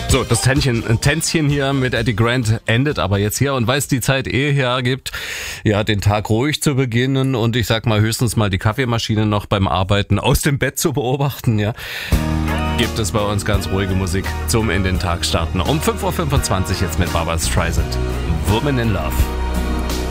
So, das Tänzchen hier mit Eddie Grant endet aber jetzt hier. Und weil es die Zeit hergibt, ja, den Tag ruhig zu beginnen und ich sag mal höchstens mal die Kaffeemaschine noch beim Arbeiten aus dem Bett zu beobachten, ja, gibt es bei uns ganz ruhige Musik zum in den Tag starten. Um 5.25 Uhr jetzt mit Barbra Streisand. Woman in Love.